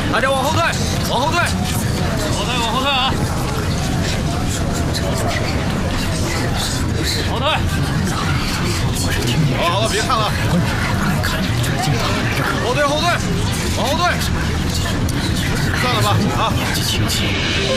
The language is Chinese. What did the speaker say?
大家往后退，往后退，往后退啊！后退。好了，别看了。后退，后退，往后退。算了吧，啊。